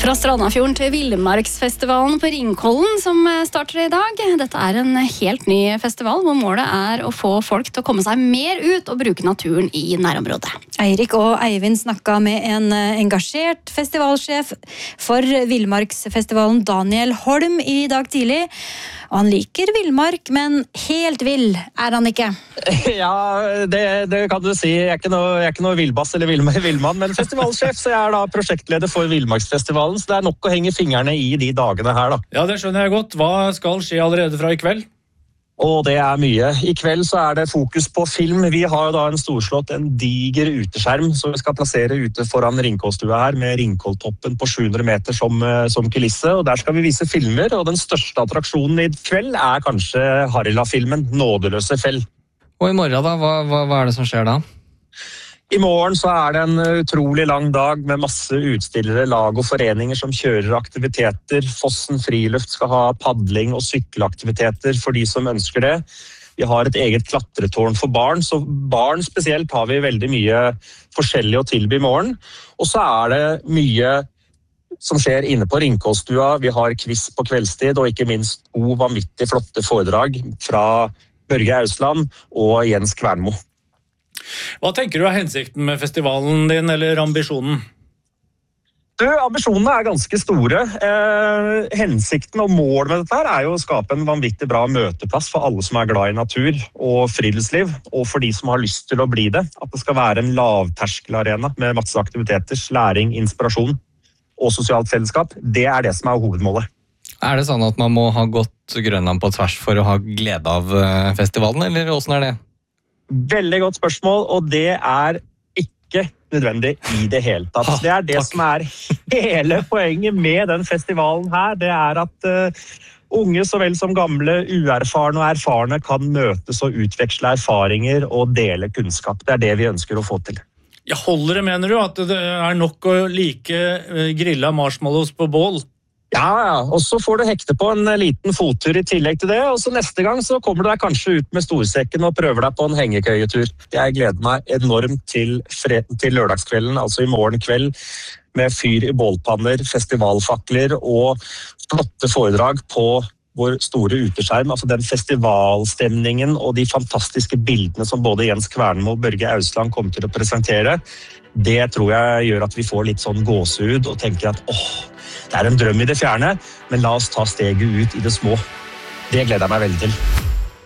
Fra Strandafjorden til Villmarksfestivalen på Ringkollen som starter i dag. Dette en helt ny festival hvor målet å få folk til å komme seg mer ut og bruke naturen i nærområdet. Eirik og Eivind snakket med en engasjert festivalsjef for Villmarksfestivalen, Daniel Holm, i dag tidlig. Og han liker villmark, men helt vill han ikke. Ja, det kan du si. Jeg er ikke noe villbass eller villmann, men festivalsjef, så jeg da prosjektleder for Villmarksfestivalen, så det nok å henge fingrene i de dagene her da. Ja, det skjønner jeg godt. Hva skal skje allerede fra i kveld? Og det mye. I kveld så det fokus på film. Vi har da en diger uteskjerm som vi skal plassere ute foran Ringkolstua her, med Ringkoltoppen på 700 meter som kulisse, og der skal vi vise filmer, og den største attraksjonen i kveld kanskje Harila-filmen Nådeløse Fell. Og i morgen da, hva det som skjer da? I morgen så det en utrolig lang dag med masse utstillere, lag og foreninger som kjører aktiviteter. Fossen Friluft skal ha padling og sykkelaktiviteter for de som ønsker det. Vi har et eget klatretårn for barn, så barn spesielt har vi veldig mye forskjellig å tilby i morgen. Og så det mye som skjer inne på Ringkolstua. Vi har quiz på kveldstid, og ikke minst vanvittig flotte foredrag fra Børge Ausland og Jens Kvernmo. Hva tenker du hensikten med festivalen din, eller ambisjonen? Ambisjonene ganske store. Hensikten og målet med dette jo å skape en vanvittig bra møteplass for alle som glad i natur og friluftsliv, og for de som har lyst til å bli det. At det skal være en lavterskelarena med masse aktiviteter, læring, inspirasjon og sosialt fellesskap. Det det som hovedmålet. Det sånn at man må ha gått Grønland på tvers for å ha glede av festivalen, eller hvordan det? Veldig godt spørsmål, og det ikke nødvendig i det hele tatt. Det det som hele poenget med den festivalen her, det at unge så vel som gamle, uerfarne og erfarne kan møtes og utveksle erfaringer og dele kunnskap. Det det vi ønsker å få til. Ja, holder det, mener du, at det nok å like grilla marshmallows på bål? Ja, og så får du hekte på en liten fottur i tillegg til det, og så neste gang så kommer du deg kanskje ut med storsekken og prøver deg på en hengekøyetur. Jeg gleder meg enormt til lørdagskvelden, altså i morgen kveld, med fyr i bålpanner, festivalfakler og flotte foredrag på vår store uteskjerm. Altså den festivalstemningen og de fantastiske bildene som både Jens Kvernmo og Børge Ausland kommer til å presentere, det tror jeg gjør at vi får litt sånn gåsehud og tenker at det en drøm i det fjerne, men la oss ta steget ut i det små. Det gleder jeg meg veldig til.